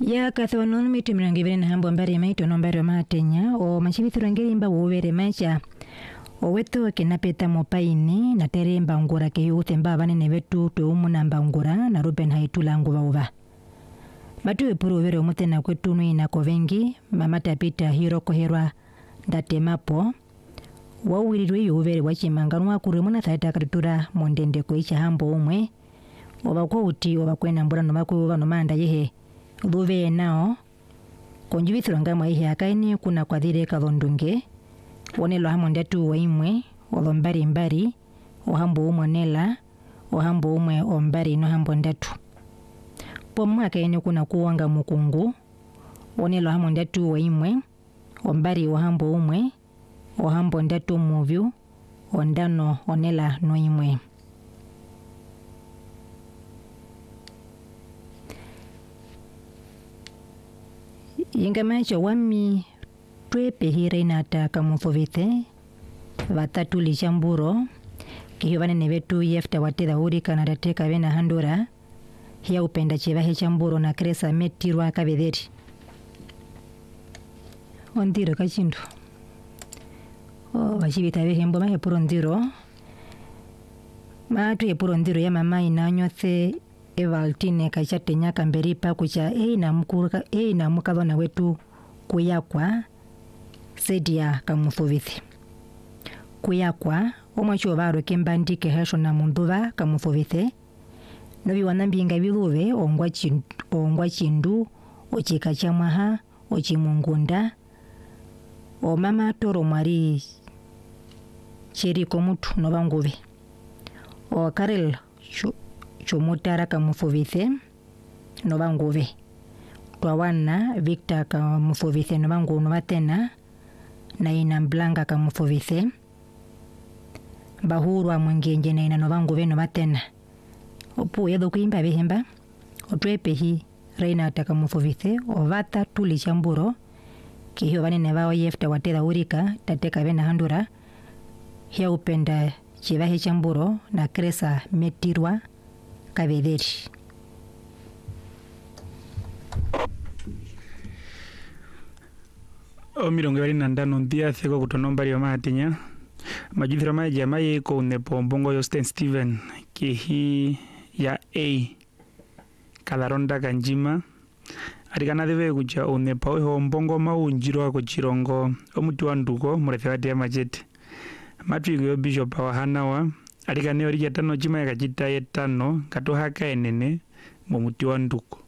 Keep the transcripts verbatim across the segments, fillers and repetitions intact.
ya kathonon mitu mirangi na hambo mbari maito nombari matenya o machibithiro ngerimba wovere macha o wetu kinapeta mopaini na teremba ngura ke yute mbaba nene vetu to umunamba ngura na Ruben haitula nguva uva matu epuru vere omutena kwetu nuina kovengi mamata pita hiro koherwa ndatemapo wawulirirwe yovere wachimanganwa kuri muna thaita karitura mondende koicha hambo umwe obakwo uti obakwena mbura no bakwo bano manda yehe luve nao konjibithiro ngamwa ihe akaini kuna kwathire kathondunge wonelo hamonde tu waimwe olombari mbari ohambo umonela ohambo umwe ombari no hambo ndatu pomwa akaini kuna kuwanga mukungu wonelo hamonde tu waimwe ombari ohambo umwe ohambo ndatu muvyu ondano onela no imwe Ingamacho wami twepe hira inata kamufovite watatu lishamburo kihivane nevetu yefta wateda urika na dateka vena handura hiya upenda chivahe chamburo na kresa metirwa kavederi ondiro kachindu o vachivita vehembo mahe puro ndiro matu ye puro ndiro ya mama inanyothe Evaltine kachate nyaka mberipa kucha e na mkuruka e na mukadona wetu kuyakwa sedia kamufovite kuyakwa omwacho baro kembandike hasho na munduva kamufovite nobi wanambinga biluve ongwa chindu ongwa chindu ochika chamaha ochimungunda o mama toro mari cheri komutu no banguve o karel chomutara kamufovite no banguve twawana Victor kamufovite no bangu no batena na ina Blanca kamufovite bahurwa mungenje na ina no banguve no batena opu yedo kuimba behemba otwepehi reina takamufovite ovata tuli chamburo kiyo banene bao yefta wateda urika tateka bena handura hiya upenda chivahe chamburo na kresa metirwa kavederi o mirongo ibiri na ndano ndia thego kutonombari wa matinya majithira maji amaye ko nepo mbongo yo Sten Steven kihi ya A kalaronda kanjima arikana deve kuja onepa ho mbongo maunjiro ko chirongo omuti wa nduko murefati ya majete matwigo bishop wa hanawa arikane ori yatano chima yakachita yetano katohaka enene mu muti wa nduko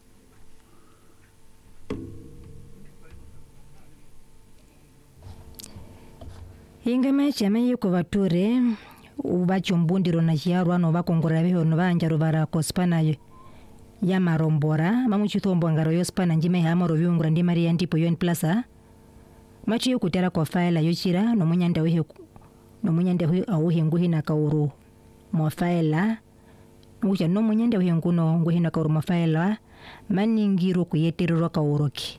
ingame chamaye ko bature ubachumbundiro na chiarwa no bakongora beho no banjaro bara kospana ya marombora mamuchithombo ngaro yo spana njime ha maro byungura ndi Maria ndipo yon plaza machi yokutera kwa file yochira no munyanda wehe no munyanda wehe auhe nguhi na kauru mo file nguja no munyanda wehe nguno nguhi na kauru mo file maningiro kuyeterero kauroki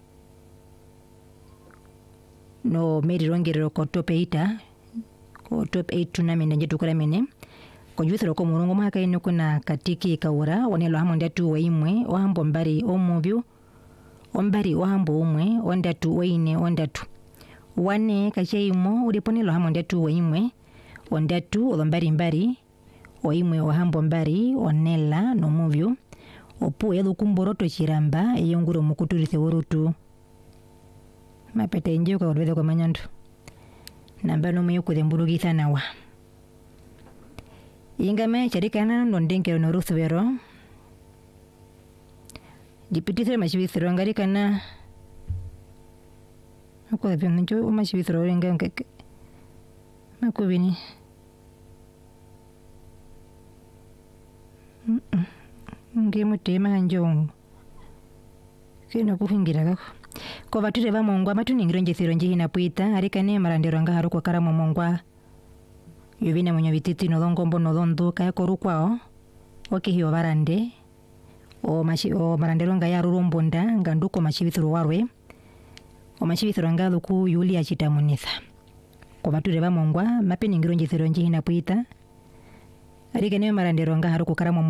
no meri rongero ko top eight ko top eight tournament nje tukura mene ko juthero ko murongo maka ino kuna katiki kaura wanelo hamonda tu waimwe ohambo mbari omubyu ombari ohambo umwe onda tu waine onda tu wane kacheimo uliponelo hamonda tu waimwe onda tu olombari mbari oimwe ohambo mbari onela no mubyu opu yelo kumboroto chiramba eyonguro mukuturithe worutu mapete nje ko olwede ko manyandu namba no muyo kudembulugitha nawa ingame charikana no ndengero no ruthvero dipitithre machibithro ngarikana ako byo njo machibithro renga ngeke makubini ngemo tema njo kino kuhingira gako ko bature bamongwa matuningiro njethiro nje hinapwita arikane marandero nga haruko karamo mongwa yubina munyo bititi no longombo no londo kaya korukwao okihiyo barande o machi o marandero nga yarurumbonda nganduko machibithiro warwe o machibithiro nga luku yuli achitamunitha ko bature bamongwa mapeningiro njethiro nje hinapwita arikane marandero nga haruko karamo